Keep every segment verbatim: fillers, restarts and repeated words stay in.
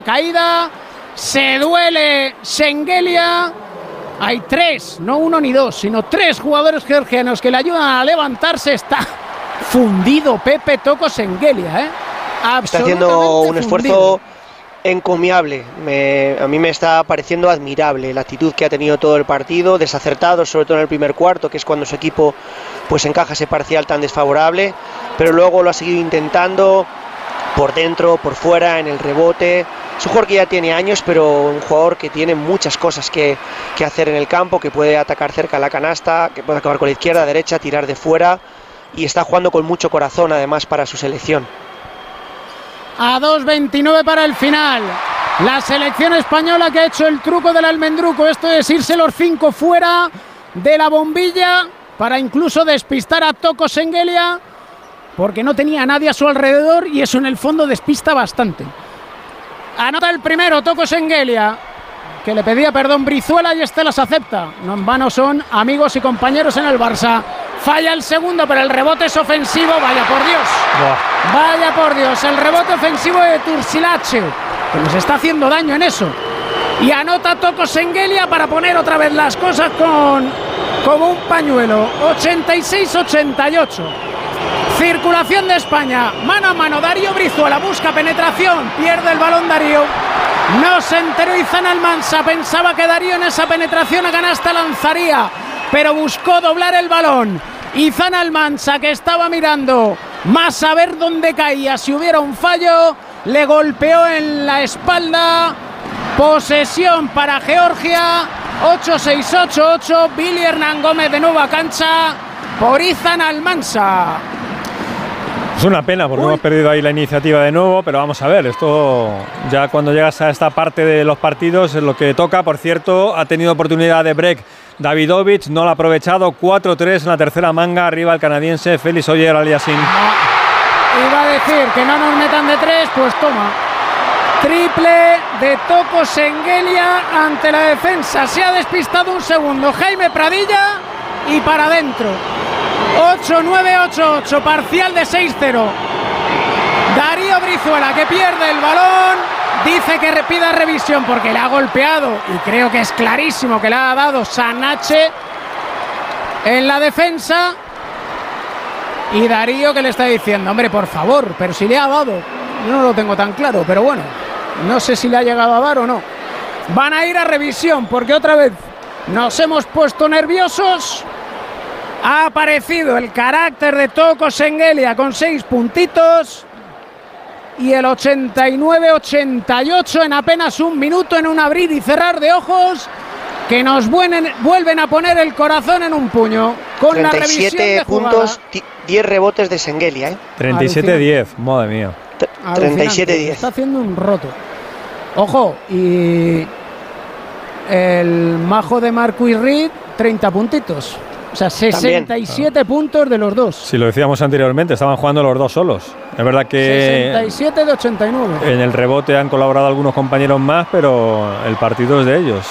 Caída, se duele Şengelia. Hay tres, no uno ni dos, sino tres jugadores georgianos que le ayudan a levantarse. Está fundido Pepe Toko Şengelia, ¿eh? Está haciendo un esfuerzo encomiable. Me, a mí me está pareciendo admirable la actitud que ha tenido todo el partido, desacertado, sobre todo en el primer cuarto, que es cuando su equipo pues encaja ese parcial tan desfavorable, pero luego lo ha seguido intentando por dentro, por fuera, en el rebote. Es un jugador que ya tiene años, pero un jugador que tiene muchas cosas que, que hacer en el campo, que puede atacar cerca de la canasta, que puede acabar con la izquierda, derecha, tirar de fuera, y está jugando con mucho corazón además para su selección. A dos veintinueve para el final. La selección española que ha hecho el truco del almendruco. Esto es irse los cinco fuera de la bombilla para incluso despistar a Toko Şengelia, porque no tenía a nadie a su alrededor y eso en el fondo despista bastante. Anota el primero Toko Şengelia, que le pedía perdón Brizuela y este las acepta. No en vano son amigos y compañeros en el Barça. Falla el segundo, pero el rebote es ofensivo. Vaya por Dios. Buah. Vaya por Dios. El rebote ofensivo de Turcilache, que nos está haciendo daño en eso. Y anota Toko Şengelia para poner otra vez las cosas con como un pañuelo. ochenta y seis ochenta y ocho. Circulación de España. Mano a mano. Darío Brizuela busca penetración. Pierde el balón Darío. No se enteró Izan Almansa. Pensaba que Darío en esa penetración a canasta lanzaría, pero buscó doblar el balón. Izan Almansa, que estaba mirando más a ver dónde caía si hubiera un fallo, le golpeó en la espalda. Posesión para Georgia. ocho seis ocho ocho. Billy Hernán Gómez de nuevo a cancha por Izan Almansa. Es una pena porque Uy. hemos perdido ahí la iniciativa de nuevo, pero vamos a ver, esto ya cuando llegas a esta parte de los partidos es lo que toca. Por cierto, ha tenido oportunidad de break Davidovich, no lo ha aprovechado. Cuatro tres en la tercera manga, arriba el canadiense Félix Auger-Aliassime. No, iba a decir que no nos metan de tres, pues toma. Triple de Toko Şengelia ante la defensa. Se ha despistado un segundo Jaime Pradilla y para adentro. ocho nueve ocho ocho, parcial de seis cero. Darío Brizuela, que pierde el balón, dice que pida revisión porque le ha golpeado y creo que es clarísimo que le ha dado Sanache en la defensa. Y Darío que le está diciendo, hombre, por favor, pero si le ha dado. Yo no lo tengo tan claro, pero bueno, no sé si le ha llegado a dar o no. Van a ir a revisión porque otra vez nos hemos puesto nerviosos. Ha aparecido el carácter de Toko Şengelia con seis puntitos y el ochenta y nueve ochenta y ocho en apenas un minuto, en un abrir y cerrar de ojos que nos vuelven, vuelven a poner el corazón en un puño con la revisión de puntos, diez rebotes de Şengelia, ¿eh? treinta y siete diez, madre mía. treinta y siete diez. Está haciendo un roto. Ojo, y el majo de Marcus Reed, treinta puntitos. O sea, sesenta y siete También. puntos de los dos. Si lo decíamos anteriormente, estaban jugando los dos solos. Es verdad que sesenta y siete de ochenta y nueve. En el rebote han colaborado algunos compañeros más, pero el partido es de ellos.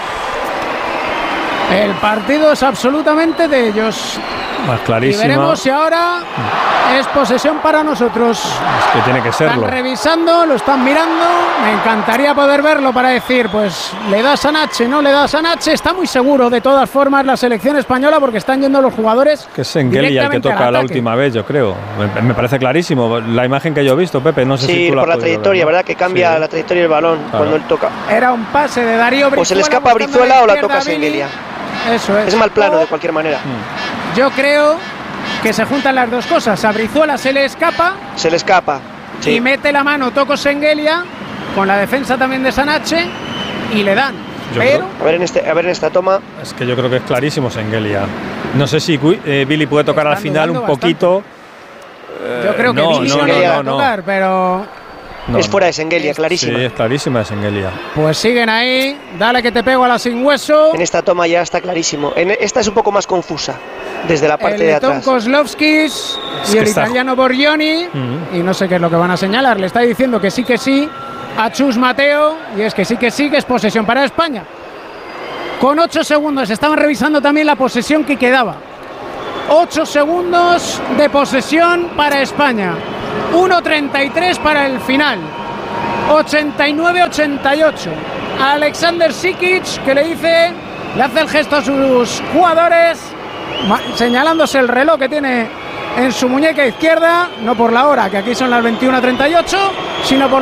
El partido es absolutamente de ellos. Más clarísima. Y veremos si ahora es posesión para nosotros. Es que tiene que serlo. Están revisando, lo están mirando. Me encantaría poder verlo para decir, pues le da Sanache, no le da Sanache. Está muy seguro de todas formas la selección española porque están yendo los jugadores. Que es Şengelia el que toca la última vez, yo creo. Me, me parece clarísimo la imagen que yo he visto, Pepe. No sé sí, si tú la por la trayectoria, ver, ¿no? ¿Verdad? Que cambia sí. la trayectoria del balón claro. cuando él toca. Era un pase de Darío Brizuela. O se le escapa a Brizuela o la toca Şengelia. Eso es. Es mal plano de cualquier manera. Yo creo que se juntan las dos cosas. A Brizuela se le escapa. Se le escapa. Sí. Y mete la mano Toko Şengelia con la defensa también de Sanache y le dan. Yo Pero creo, a ver en este, a ver en esta toma. Es que yo creo que es clarísimo Şengelia. No sé si eh, Billy puede tocar al final un poquito. Eh, yo creo que no, Billy no, no, no, no, no, tocar, pero no, es fuera de Şengelia, clarísima. Sí, es clarísima de Şengelia. Pues siguen ahí, dale que te pego a la sin hueso. En esta toma ya está clarísimo. En esta es un poco más confusa, desde la parte el de atrás. Tom Kozlovskis es y el está... italiano Borgioni, uh-huh. y no sé qué es lo que van a señalar. Le está diciendo que sí, que sí a Chus Mateo, y es que sí, que sí, que es posesión para España. Con ocho segundos, estaban revisando también la posesión que quedaba. ocho segundos de posesión para España. uno treinta y tres para el final. ochenta y nueve a ochenta y ocho. Alexander Sikic, que le dice, le hace el gesto a sus jugadores, señalándose el reloj que tiene en su muñeca izquierda, no por la hora, que aquí son las veintiuna treinta y ocho, sino por